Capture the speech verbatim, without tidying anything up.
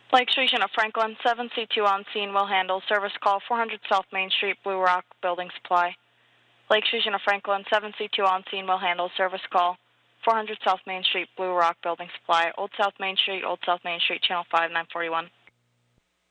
Lake Station of Franklin, seven C two on scene, will handle service call four hundred South Main Street, Blue Rock Building Supply. Lake Station of Franklin, seven C two on scene, will handle service call four hundred South Main Street, Blue Rock Building Supply, Old South Main Street, Old South Main Street, Channel five, nine forty-one.